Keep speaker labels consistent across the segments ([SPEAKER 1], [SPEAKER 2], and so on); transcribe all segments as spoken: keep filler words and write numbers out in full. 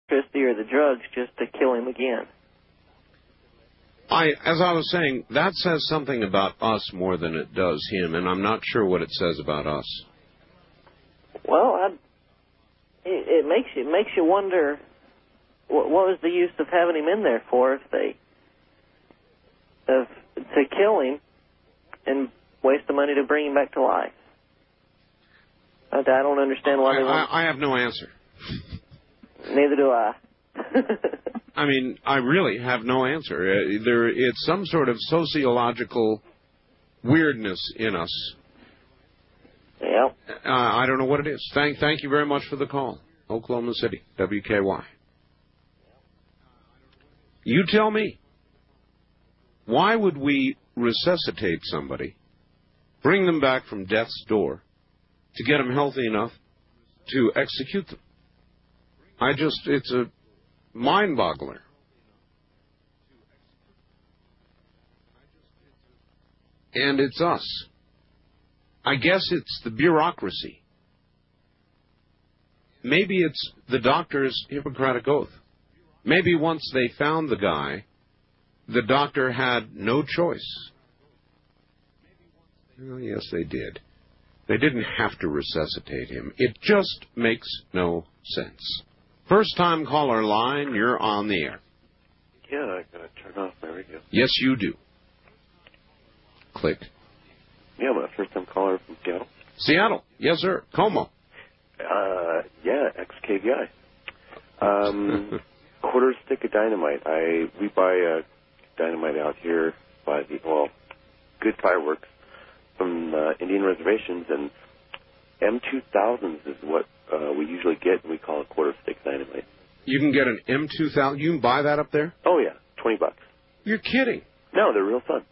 [SPEAKER 1] electricity or the drugs just to kill him again.
[SPEAKER 2] I, as I was saying, that says something about us more than it does him, and I'm not sure what it says about us.
[SPEAKER 1] Well, I, it, it makes you it makes you wonder what, what was the use of having him in there for if they of to kill him and waste the money to bring him back to life. I, I don't understand why
[SPEAKER 2] I,
[SPEAKER 1] they want.
[SPEAKER 2] I, I have no answer.
[SPEAKER 1] Neither do I.
[SPEAKER 2] I mean, I really have no answer. Uh, there, it's some sort of sociological weirdness in us.
[SPEAKER 1] Yep.
[SPEAKER 2] Uh, I don't know what it is. Thank, thank you very much for the call. Oklahoma City, W K Y. You tell me. Why would we resuscitate somebody, bring them back from death's door, to get them healthy enough to execute them? I just, it's a mind-boggler. And it's us. I guess it's the bureaucracy. Maybe it's the doctor's Hippocratic Oath. Maybe once they found the guy, the doctor had no choice. Well, yes, they did. They didn't have to resuscitate him. It just makes no sense. First-time caller line, you're on the air.
[SPEAKER 3] Yeah, I gotta turn off my radio.
[SPEAKER 2] Yes, you do. Click.
[SPEAKER 3] Yeah, I'm a first-time caller from Seattle.
[SPEAKER 2] Seattle. Yes, sir. Como.
[SPEAKER 3] Uh, yeah, X K V I. Um, quarter stick of dynamite. I we buy uh, dynamite out here by the well, good fireworks from uh, Indian reservations, and M two thousands is what uh, we usually get, and we call it quarter stick dynamite.
[SPEAKER 2] You can get an M two thousand. You can buy that up there?
[SPEAKER 3] Oh yeah, twenty bucks.
[SPEAKER 2] You're kidding?
[SPEAKER 3] No, they're real fun.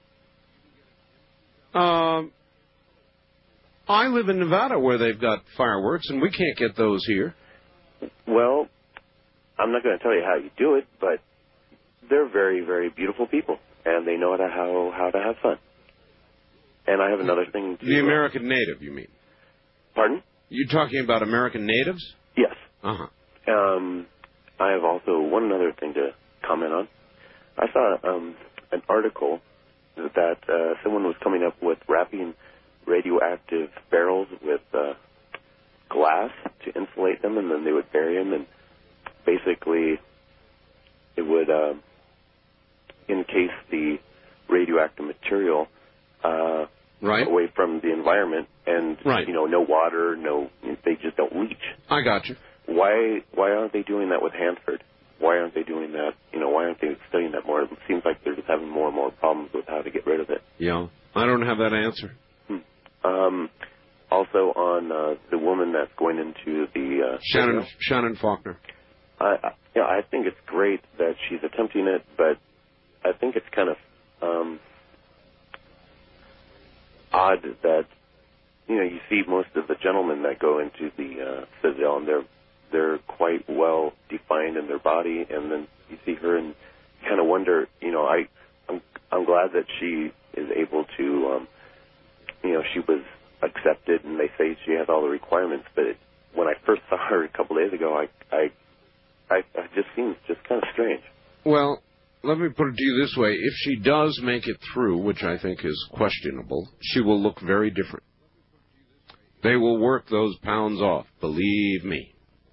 [SPEAKER 2] Um. I live in Nevada where they've got fireworks, and we can't get those here.
[SPEAKER 3] Well, I'm not going to tell you how you do it, but they're very, very beautiful people, and they know how to, how, how to have fun. And I have another thing to...
[SPEAKER 2] The American native, you mean?
[SPEAKER 3] Pardon?
[SPEAKER 2] You're talking about American natives?
[SPEAKER 3] Yes.
[SPEAKER 2] Uh-huh.
[SPEAKER 3] Um, I have also one other thing to comment on. I saw um, an article that uh, someone was coming up with wrapping radioactive barrels with uh, glass to insulate them, and then they would bury them, and basically it would uh, encase the radioactive material uh,
[SPEAKER 2] right.
[SPEAKER 3] away from the environment, and
[SPEAKER 2] right.
[SPEAKER 3] you know, no water, no, they just don't leach.
[SPEAKER 2] I got you.
[SPEAKER 3] Why why aren't they doing that with Hanford? Why aren't they doing that? You know, why aren't they studying that more? It seems like they're just having more and more problems with how to get rid of it.
[SPEAKER 2] Yeah, I don't have that answer.
[SPEAKER 3] Um, also on uh, the woman that's going into the... Uh,
[SPEAKER 2] Shannon Shannon Faulkner.
[SPEAKER 3] I, I, yeah, I think it's great that she's attempting it, but I think it's kind of um, odd that, you know, you see most of the gentlemen that go into the uh, Citadel, and they're, they're quite well defined in their body, and then you see her and kind of wonder, you know, I, I'm, I'm glad that she is able to... Um, you know, she was accepted, and they say she has all the requirements. But it, when I first saw her a couple days ago, I, I, I, I just seems just kind of strange.
[SPEAKER 2] Well, let me put it to you this way: if she does make it through, which I think is questionable, she will look very different. They will work those pounds off, believe me.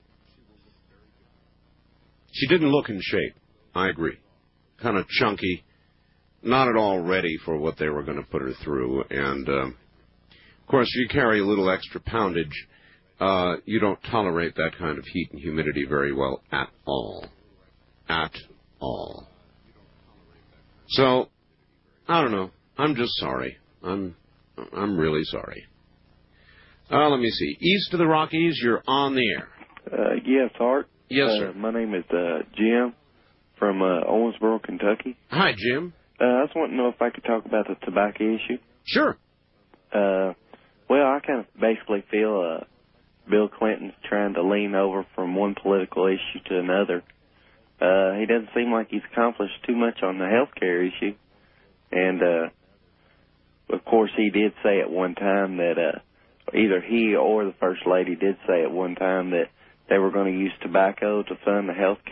[SPEAKER 2] She didn't look in shape. I agree. Kind of chunky. Not at all ready for what they were going to put her through. And, um, of course, if you carry a little extra poundage, uh, you don't tolerate that kind of heat and humidity very well at all. At all. So, I don't know. I'm just sorry. I'm I'm really sorry. Uh, let me see. East of the Rockies, you're on the air.
[SPEAKER 4] Uh, yes, Art.
[SPEAKER 2] Yes,
[SPEAKER 4] uh,
[SPEAKER 2] sir.
[SPEAKER 4] My name is uh, Jim from uh, Owensboro, Kentucky.
[SPEAKER 2] Hi, Jim.
[SPEAKER 4] Uh, I just want to know if I could talk about the tobacco issue.
[SPEAKER 2] Sure.
[SPEAKER 4] Uh, well, I kind of basically feel uh, Bill Clinton's trying to lean over from one political issue to another. Uh, he doesn't seem like he's accomplished too much on the health care issue. And, uh, of course, he did say at one time that uh, either he or the First Lady did say at one time that they were going to use tobacco to fund the health care.